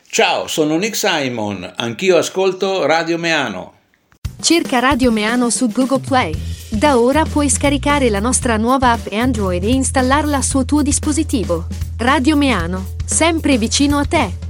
Ciao, sono Nick Simon, anch'io ascolto Radio Meano. Cerca Radio Meano su Google Play. Da ora puoi scaricare la nostra nuova app Android e installarla sul tuo dispositivo. Radio Meano, sempre vicino a te.